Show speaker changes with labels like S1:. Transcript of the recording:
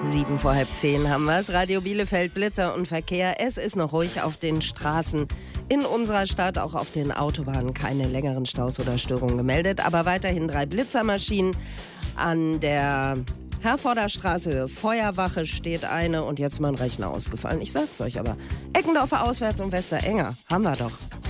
S1: 7 vor halb 10 haben wir es. Radio Bielefeld, Blitzer und Verkehr. Es ist noch ruhig auf den Straßen in unserer Stadt, auch auf den Autobahnen. Keine längeren Staus oder Störungen gemeldet, aber weiterhin 3 Blitzermaschinen. An der Herforder Straße, Feuerwache steht eine und jetzt mal ein Rechner ausgefallen. Ich sag's euch aber. Eckendorfer auswärts und Westerenger haben wir doch.